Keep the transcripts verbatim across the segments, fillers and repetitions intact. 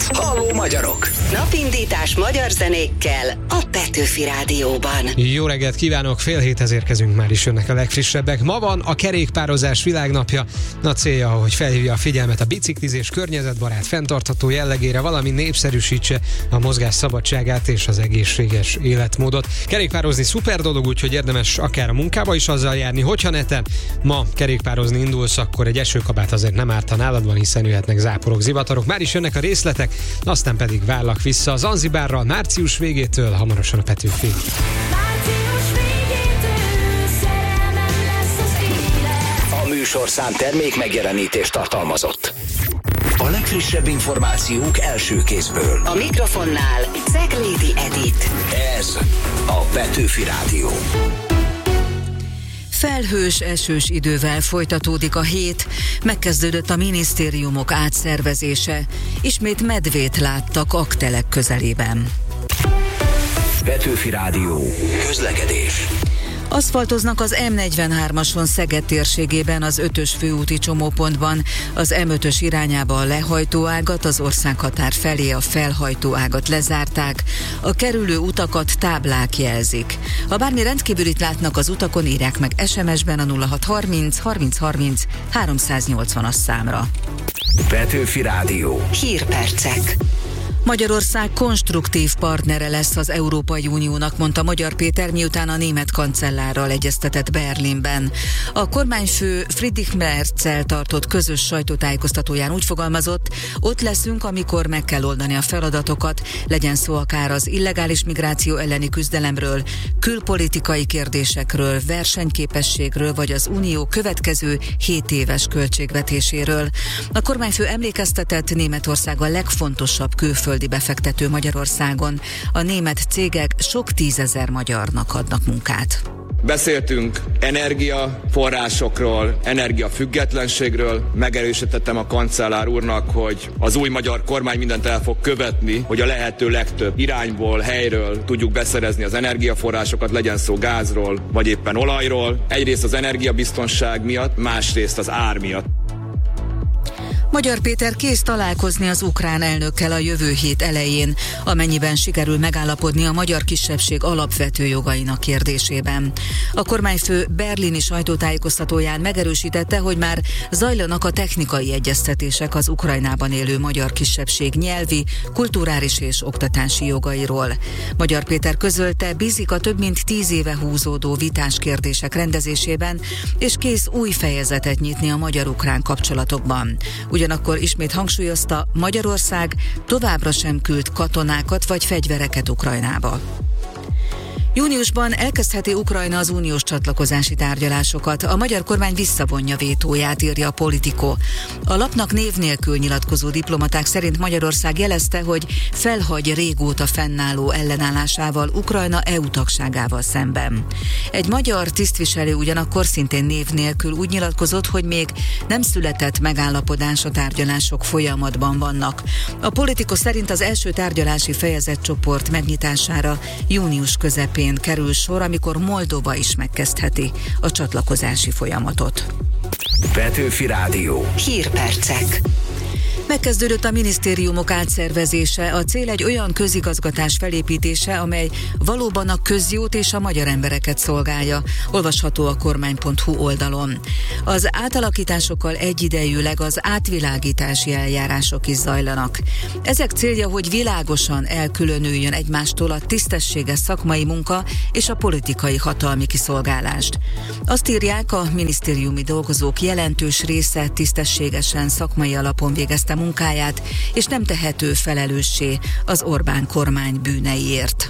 Halló magyarok! Napindítás magyar zenékkel a Petőfi Rádióban. Jó reggelt kívánok, fél héthez érkezünk, már is jönnek a legfrissebbek. Ma van a kerékpározás világnapja. A célja, hogy felhívja a figyelmet a biciklizés környezetbarát, fenntartható jellegére, valamint népszerűsítse a mozgás szabadságát és az egészséges életmódot. Kerékpározni szuper dolog, úgyhogy érdemes akár a munkába is azzal járni. Hogyha neten ma kerékpározni indulsz, akkor egy esőkabát azért nem árt, ha nálad van, hiszen jöhetnek záporok, zivatarok. Már is jönnek a részletek, aztán pedig várlak vissza a Zanzibárral március végétől, hamarosan a Petőfi. A műsorszám termék megjelenítést tartalmazott. A legfrissebb információk első kézből. A mikrofonnál Ceglédi Edit. Ez a Petőfi Rádió. Felhős, esős idővel folytatódik a hét, megkezdődött a minisztériumok átszervezése, ismét medvét láttak Aktelek közelében. Petőfi Rádió. Közlekedés. Aszfaltoznak az M negyvenhármason Szeged térségében az ötös főúti csomópontban, az M ötös irányába a lehajtóágat, az országhatár felé a felhajtóágat lezárták, a kerülő utakat táblák jelzik. Ha bármi rendkívülit látnak az utakon, írják meg es em es-ben a nulla hat harminc harminc harminc háromszáznyolcvanas számra. Petőfi Rádió. Hírpercek. Magyarország konstruktív partnere lesz az Európai Uniónak, mondta Magyar Péter, miután a német kancellárral egyeztetett Berlinben. A kormányfő Friedrich Merz-szel tartott közös sajtótájékoztatóján úgy fogalmazott, ott leszünk, amikor meg kell oldani a feladatokat, legyen szó akár az illegális migráció elleni küzdelemről, külpolitikai kérdésekről, versenyképességről vagy az Unió következő hét éves költségvetéséről. A kormányfő emlékeztetett, Németország a legfontosabb külföldi befektető Magyarországon. A német cégek sok tízezer magyarnak adnak munkát. Beszéltünk energiaforrásokról, energiafüggetlenségről. Megerősítettem a kancellár úrnak, hogy az új magyar kormány mindent el fog követni, hogy a lehető legtöbb irányból, helyről tudjuk beszerezni az energiaforrásokat, legyen szó gázról, vagy éppen olajról. Egyrészt az energiabiztonság miatt, másrészt az ár miatt. Magyar Péter kész találkozni az ukrán elnökkel a jövő hét elején, amennyiben sikerül megállapodni a magyar kisebbség alapvető jogainak kérdésében. A kormányfő berlini sajtótájékoztatóján megerősítette, hogy már zajlanak a technikai egyeztetések az Ukrajnában élő magyar kisebbség nyelvi, kulturális és oktatási jogairól. Magyar Péter közölte, bízik a több mint tíz éve húzódó vitás kérdések rendezésében, és kész új fejezetet nyitni a magyar-ukrán kapcsolatokban. Ugyanakkor ismét hangsúlyozta, Magyarország továbbra sem küld katonákat vagy fegyvereket Ukrajnába. Júniusban elkezdheti Ukrajna az uniós csatlakozási tárgyalásokat. A magyar kormány visszavonja vétóját, írja a Politico. A lapnak név nélkül nyilatkozó diplomaták szerint Magyarország jelezte, hogy felhagy régóta fennálló ellenállásával Ukrajna é u tagságával szemben. Egy magyar tisztviselő ugyanakkor szintén név nélkül úgy nyilatkozott, hogy még nem született megállapodás, a tárgyalások folyamatban vannak. A Politico szerint az első tárgyalási fejezetcsoport megnyitására június közepén kerül sor, amikor Moldova is megkezdheti a csatlakozási folyamatot. Petőfi Rádió. Hírpercek. Megkezdődött a minisztériumok átszervezése, a cél egy olyan közigazgatás felépítése, amely valóban a közjót és a magyar embereket szolgálja. Olvasható a kormány pont hu oldalon. Az átalakításokkal egyidejűleg az átvilágítási eljárások is zajlanak. Ezek célja, hogy világosan elkülönüljön egymástól a tisztességes szakmai munka és a politikai hatalmi kiszolgálást. Azt írják, a minisztériumi dolgozók jelentős része tisztességesen szakmai alapon végezte munkáját, és nem tehető felelőssé az Orbán kormány bűneiért.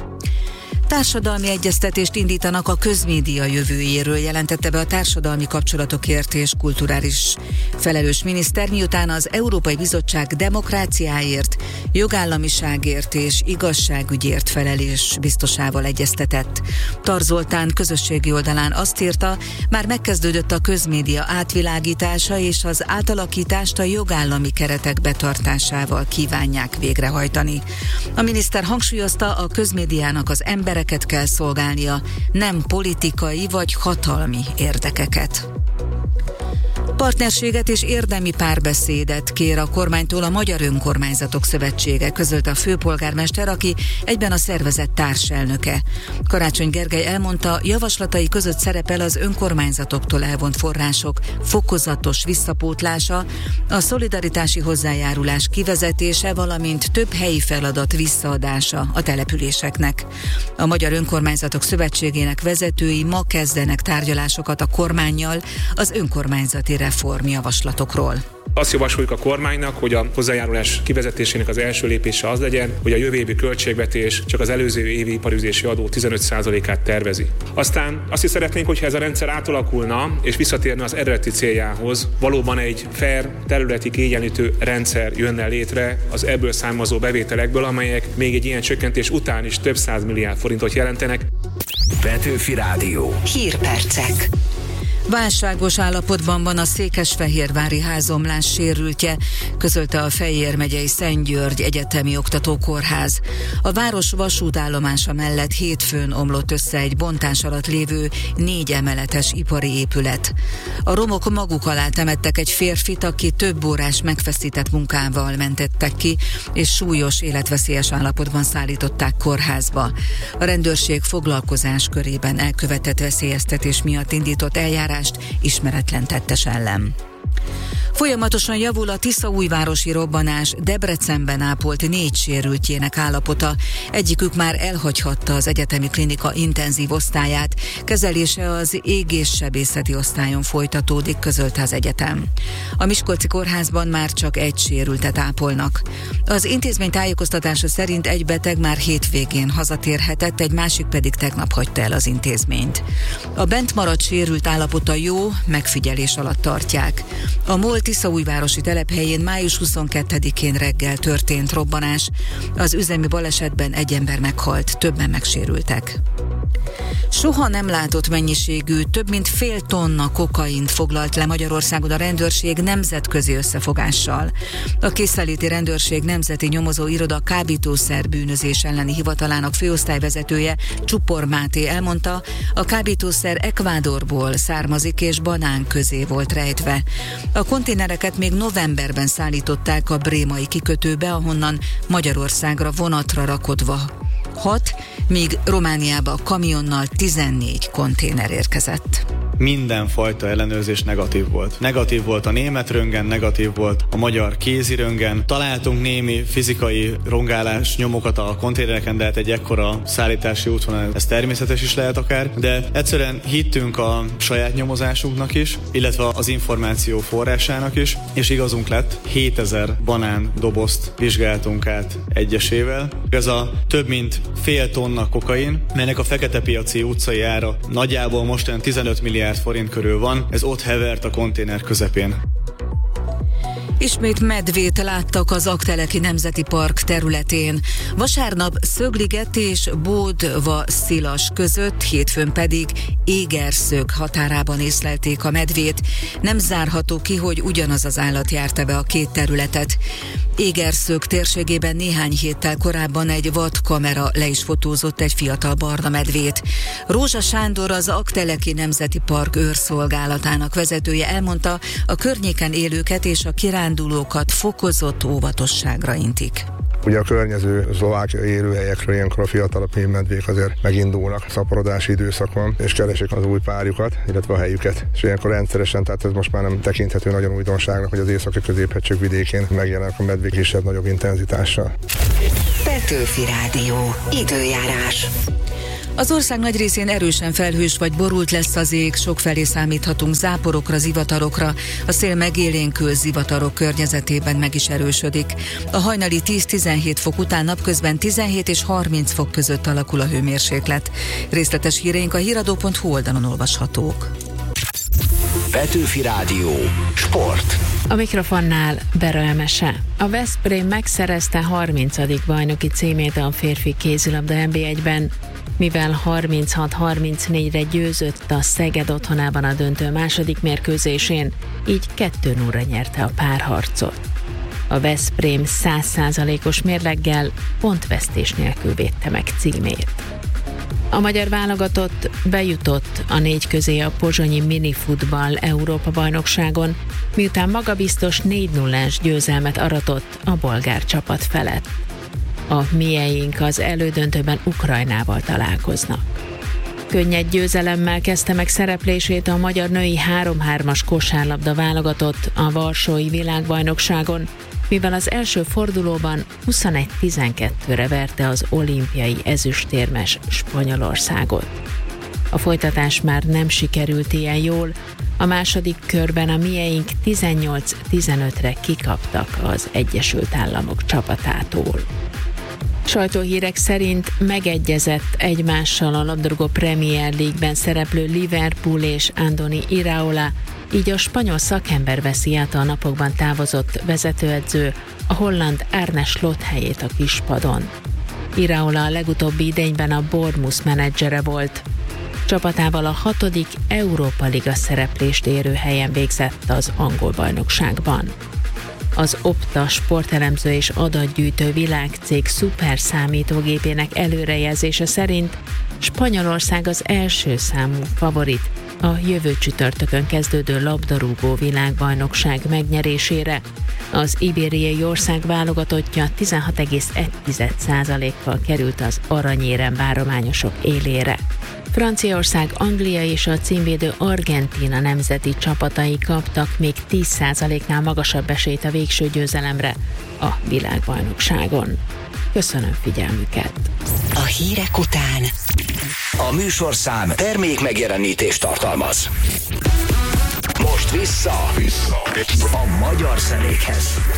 Társadalmi egyeztetést indítanak a közmédia jövőjéről, jelentette be a társadalmi kapcsolatokért és kulturális felelős miniszter, miután az Európai Bizottság demokráciáért, jogállamiságért és igazságügyért felelős biztosával egyeztetett. Tar Zoltán közösségi oldalán azt írta, már megkezdődött a közmédia átvilágítása, és az átalakítást a jogállami keretek betartásával kívánják végrehajtani. A miniszter hangsúlyozta, a közmédiának az embereket kell szolgálnia, nem politikai vagy hatalmi érdekeket. Partnerséget és érdemi párbeszédet kér a kormánytól a Magyar Önkormányzatok Szövetsége, közölte a főpolgármester, aki egyben a szervezet társelnöke. Karácsony Gergely elmondta, javaslatai között szerepel az önkormányzatoktól elvont források fokozatos visszapótlása, a szolidaritási hozzájárulás kivezetése, valamint több helyi feladat visszaadása a településeknek. A Magyar Önkormányzatok Szövetségének vezetői ma kezdenek tárgyalásokat a kormánnyal az önkormányzati reformjavaslatokról. Azt javasoljuk a kormánynak, hogy a hozzájárulás kivezetésének az első lépése az legyen, hogy a jövő évi költségvetés csak az előző évi iparüzési adó tizenöt százalékát tervezi. Aztán azt is szeretnénk, hogyha ez a rendszer átalakulna és visszatérne az eredeti céljához, valóban egy fair, területi kiegyenlítő rendszer jönne létre az ebből származó bevételekből, amelyek még egy ilyen csökkentés után is több száz milliárd forintot jelentenek. Petőfi Rádió. Hírpercek. Válságos állapotban van a székesfehérvári házomlás sérültje, közölte a Fejér megyei Szent György Egyetemi Oktatókórház. A város vasútállomása mellett hétfőn omlott össze egy bontás alatt lévő négy emeletes ipari épület. A romok maguk alá temettek egy férfit, aki több órás megfeszített munkával mentettek ki, és súlyos életveszélyes állapotban szállították kórházba. A rendőrség foglalkozás körében elkövetett veszélyeztetés miatt indított eljárás ismeretlen tettes ellen. Folyamatosan javul a tiszaújvárosi robbanás Debrecenben ápolt négy sérültjének állapota. Egyikük már elhagyhatta az egyetemi klinika intenzív osztályát, kezelése az égéssebészeti osztályon folytatódik, közölte az egyetem. A Miskolci kórházban már csak egy sérültet ápolnak. Az intézmény tájékoztatása szerint egy beteg már hétvégén hazatérhetett, egy másik pedig tegnap hagyta el az intézményt. A bent maradt sérült állapota jó, megfigyelés alatt tartják. A MOL tiszaújvárosi telephelyén május huszonkettedikén reggel történt robbanás. Az üzemi balesetben egy ember meghalt, többen megsérültek. Soha nem látott mennyiségű, több mint fél tonna kokaint foglalt le Magyarországon a rendőrség nemzetközi összefogással. A Készeléti Rendőrség Nemzeti Nyomozó Iroda kábítószer bűnözés elleni hivatalának főosztályvezetője, Csupor Máté elmondta, a kábítószer Ekvádorból származik és banán közé volt rejtve. A konténereket még novemberben szállították a brémai kikötőbe, ahonnan Magyarországra vonatra rakodva hat, míg Romániába kamionnal tizennégy konténer érkezett. Mindenfajta ellenőrzés negatív volt. Negatív volt a német röntgen, negatív volt a magyar kézi röntgen. Találtunk némi fizikai rongálás nyomokat a konténereken, de hát egy ekkora szállítási útvonal, ez természetes is lehet akár, de egyszerűen hittünk a saját nyomozásunknak is, illetve az információ forrásának is, és igazunk lett, hétezer banán dobozt vizsgáltunk át egyesével. Ez a több mint fél tonna kokain, melynek a fekete piaci utcai ára nagyjából most tizenöt milliárd forint körül van, ez ott hevert a konténer közepén. Ismét medvét láttak az Aggteleki Nemzeti Park területén. Vasárnap Szögliget és Bódva-Szilas között, hétfőn pedig Égerszög határában észlelték a medvét. Nem zárható ki, hogy ugyanaz az állat járta be a két területet. Égerszög térségében néhány héttel korábban egy vadkamera le is fotózott egy fiatal barna medvét. Rózsa Sándor, az Aggteleki Nemzeti Park őrszolgálatának vezetője elmondta, a környéken élőket és a kirándulókat fokozott óvatosságra intik. Ugye a környező szlovákiai élőhelyekről ilyenkor a fiatalabb medvék azért megindulnak szaporodási időszakon, és keresik az új párjukat, illetve a helyüket. És ilyenkor rendszeresen, tehát ez most már nem tekinthető nagyon újdonságnak, hogy az északi középhegység vidékén megjelennek a medvék kisebb-nagyobb intenzitással. Petőfi Rádió. Időjárás. Az ország nagy részén erősen felhős vagy borult lesz az ég, sokfelé számíthatunk záporokra, zivatarokra, a szél megélénkül zivatarok környezetében meg is erősödik. A hajnali tíz-tizenhét fok után napközben tizenhét és harminc fok között alakul a hőmérséklet. Részletes híreink a híradó pont hu oldalon olvashatók. Petőfi Rádió. Sport. A mikrofonnál Bera Emese. A Veszprém megszerezte harmincadik bajnoki címét a férfi kézilabda en bé egyben, mivel harminchat harmincnégyre győzött a Szeged otthonában a döntő második mérkőzésén, így kettő nullra nyerte a párharcot. A Veszprém száz százalékos mérleggel pontvesztés nélkül védte meg címét. A magyar válogatott bejutott a négy közé a pozsonyi minifutball Európa-bajnokságon, miután magabiztos négy nullás győzelmet aratott a bolgár csapat felett. A mieink az elődöntőben Ukrajnával találkoznak. Könnyed győzelemmel kezdte meg szereplését a magyar női három-hármas kosárlabda válogatott a varsói világbajnokságon, mivel az első fordulóban huszonegy tizenkettőre verte az olimpiai ezüstérmes Spanyolországot. A folytatás már nem sikerült ilyen jól, a második körben a mieink tizennyolc tizenötre kikaptak az Egyesült Államok csapatától. Sajtóhírek szerint megegyezett egymással a labdarúgó Premier League-ben szereplő Liverpool és Andoni Iraola, így a spanyol szakember veszi át a napokban távozott vezetőedző a holland Arne Slot helyét a kispadon. Iraola a legutóbbi idényben a Bournemouth menedzsere volt. Csapatával a hatodik Európa Liga szereplést érő helyen végzett az angol bajnokságban. Az Opta sportelemző és adatgyűjtő világcég szuperszámítógépének előrejelzése szerint Spanyolország az első számú favorit a jövő csütörtökön kezdődő labdarúgó világbajnokság megnyerésére. Az ibériai ország válogatottja tizenhat egész egy százalékkal került az aranyérem várományosok élére. Franciaország, Anglia és a címvédő Argentína nemzeti csapatai kaptak még tíz százaléknál magasabb esélyt a végső győzelemre a világbajnokságon. Köszönöm figyelmüket! A hírek után A műsorszám termék megjelenítést tartalmaz. Most vissza, vissza. a magyar zenékhez.